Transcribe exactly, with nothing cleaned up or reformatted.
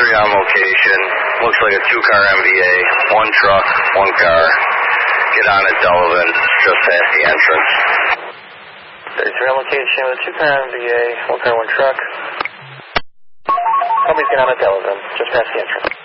three on location. Looks like a two-car M V A. One truck, one car. Get on at Delavan, just past the entrance. thirty-three on location with a two-car M V A. One car, one truck. Somebody's get on at Delavan, just past the entrance.